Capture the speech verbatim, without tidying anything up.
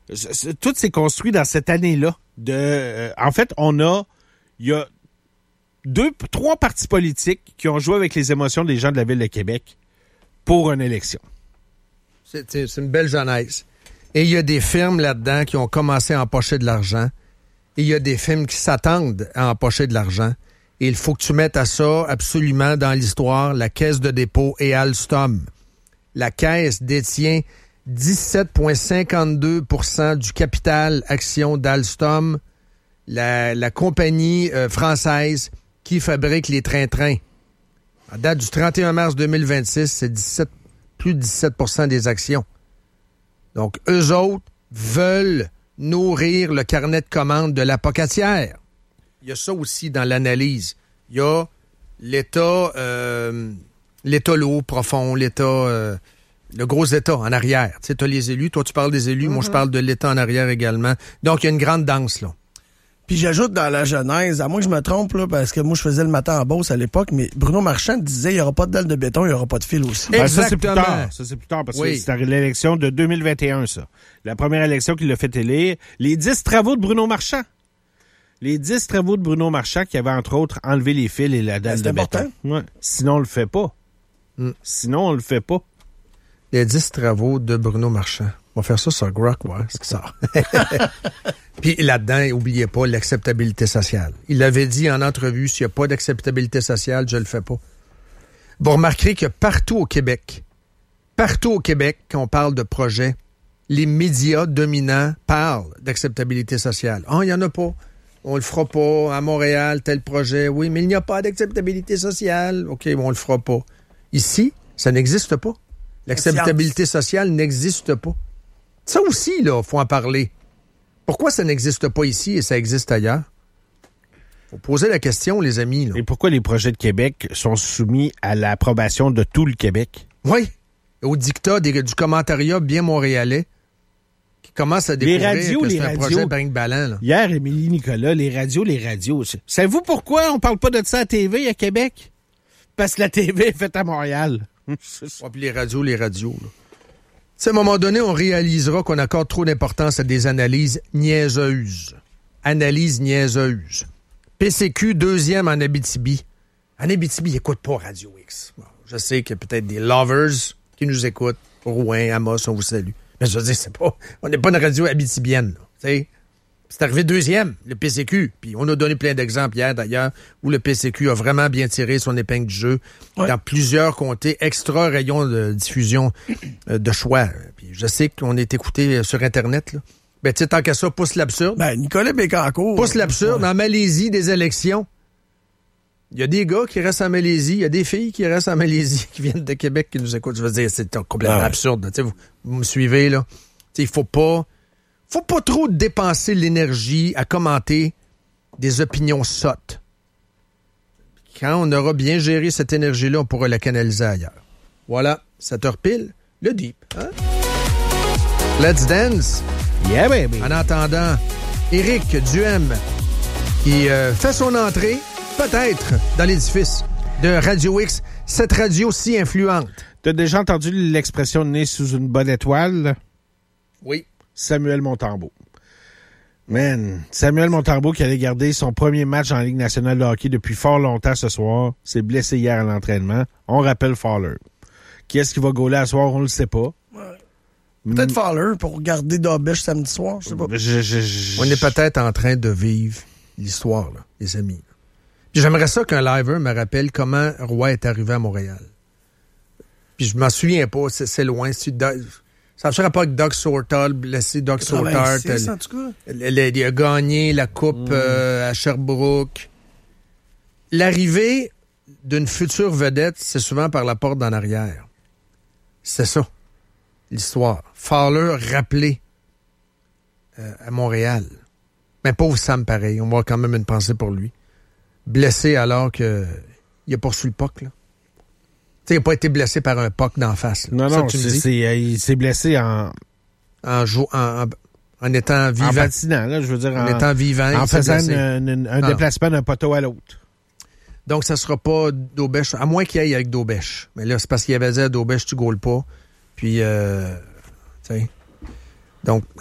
tout s'est construit dans cette année-là. De, euh, en fait, on a, il y a deux, trois partis politiques qui ont joué avec les émotions des gens de la Ville de Québec pour une élection. C'est, c'est, c'est une belle genèse. Et il y a des firmes là-dedans qui ont commencé à empocher de l'argent. Et il y a des firmes qui s'attendent à empocher de l'argent. Et il faut que tu mettes à ça, absolument, dans l'histoire, la Caisse de dépôt et Alstom. La Caisse détient dix-sept virgule cinquante-deux pour cent du capital action d'Alstom, la, la compagnie euh, française qui fabrique les trains-trains. À date du trente et un mars deux mille vingt-six, c'est dix-sept, plus de dix-sept pour cent des actions. Donc, eux autres veulent nourrir le carnet de commandes de l'apocatière. Il y a ça aussi dans l'analyse. Il y a l'État, euh, l'État lourd, profond, l'État, euh, le gros État en arrière. Tu sais, tu as les élus, toi tu parles des élus, mm-hmm. moi je parle de l'État en arrière également. Donc, il y a une grande danse, là. Puis j'ajoute dans la genèse, à moins que je me trompe, là, parce que moi je faisais le matin en Beauce à l'époque, mais Bruno Marchand disait il n'y aura pas de dalle de béton, il n'y aura pas de fil aussi. Ben, ça, c'est plus tard. Ça, c'est plus tard, parce oui. que c'est l'élection de deux mille vingt et un, ça. La première élection qui l'a fait élire. Les dix travaux de Bruno Marchand. Les dix travaux de Bruno Marchand qui avaient, entre autres, enlevé les fils et la dalle ben, de béton. Ouais. Sinon, on le fait pas. Mm. Sinon, on le fait pas. Les dix travaux de Bruno Marchand. On va faire ça sur Grok, ouais, c'est que ça. Puis là-dedans, n'oubliez pas l'acceptabilité sociale. Il avait dit en entrevue, s'il n'y a pas d'acceptabilité sociale, je le fais pas. Vous remarquerez que partout au Québec, partout au Québec, quand on parle de projet, les médias dominants parlent d'acceptabilité sociale. Ah, oh, il n'y en a pas. On le fera pas. À Montréal, tel projet. Oui, mais il n'y a pas d'acceptabilité sociale. OK, bon, on le fera pas. Ici, ça n'existe pas. L'acceptabilité sociale n'existe pas. Ça aussi, là, il faut en parler. Pourquoi ça n'existe pas ici et ça existe ailleurs? Faut poser la question, les amis. Là. Et pourquoi les projets de Québec sont soumis à l'approbation de tout le Québec? Oui, au dictat des, du commentariat bien montréalais qui commence à découvrir les radios, que c'est les un radios. projet brinque-ballant. Là. Hier, Émilie Nicolas, les radios, les radios. Savez-vous pourquoi on parle pas de ça à T V à Québec? Parce que la T V est faite à Montréal. Ouais, puis les radios, les radios, là. À un moment donné, on réalisera qu'on accorde trop d'importance à des analyses niaiseuses. Analyses niaiseuses. P C Q, deuxième en Abitibi. En Abitibi, ils n'écoutent pas Radio X. Bon, je sais qu'il y a peut-être des lovers qui nous écoutent. Rouen, Amos, on vous salue. Mais je veux dire, c'est pas, on n'est pas une radio abitibienne. Là, c'est arrivé deuxième, le P C Q. Puis on a donné plein d'exemples hier, d'ailleurs, où le P C Q a vraiment bien tiré son épingle du jeu ouais. dans plusieurs comtés, extra rayons de diffusion euh, de choix. Puis je sais qu'on est écouté sur Internet. Là. Ben, tu sais, tant qu'à ça, pousse l'absurde. Ben, Nicolas Bécancourt. Pousse l'absurde. Ouais. En Malaisie, des élections. Il y a des gars qui restent en Malaisie, il y a des filles qui restent en Malaisie, qui viennent de Québec, qui nous écoutent. Je veux dire, c'est complètement ouais. absurde. Tu sais, vous, vous me suivez, là. Tu sais, il faut pas... Faut pas trop dépenser l'énergie à commenter des opinions sottes. Quand on aura bien géré cette énergie-là, on pourra la canaliser ailleurs. Voilà, ça te repile le deep. Hein? Let's dance. Yeah, baby. En attendant, Éric Duhem qui euh, fait son entrée, peut-être, dans l'édifice de Radio X, cette radio si influente. T'as déjà entendu l'expression « né sous une bonne étoile » ? Oui. Samuel Montembeault. Man, Samuel Montembeault qui allait garder son premier match en Ligue nationale de hockey depuis fort longtemps ce soir, s'est blessé hier à l'entraînement. On rappelle Fowler. Qui est-ce qui va gauler à soir? On le sait pas. Ouais. Peut-être mm. Fowler pour garder Dobèche samedi soir, je sais pas. Je, je, je, On est peut-être en train de vivre l'histoire, là, les amis. Puis j'aimerais ça qu'un liver me rappelle comment Roy est arrivé à Montréal. Puis je m'en souviens pas, c'est, c'est loin. C'est Ça ne pas avec Doug Sourtall, blessé Doug Sourtall. Il a gagné la coupe mmh. euh, à Sherbrooke. L'arrivée d'une future vedette, c'est souvent par la porte d'en arrière. C'est ça, l'histoire. Fowler rappelé euh, à Montréal. Mais pauvre Sam, pareil. On va avoir quand même une pensée pour lui. Blessé alors que il a poursuivi le puck, là. Tu sais, il n'a pas été blessé par un puck d'en face. Là. Non, ça, non, c'est, c'est, il s'est blessé en... En, jou- en, en, en étant vivant. En patinant, là, je veux dire. En, en étant vivant. En faisant une, une, un ah. déplacement d'un poteau à l'autre. Donc, ça sera pas Dobèche, à moins qu'il aille avec Dobèche. Mais là, c'est parce qu'il avait dit à Dobèche, tu gaules pas. Puis, euh, tu sais. Donc,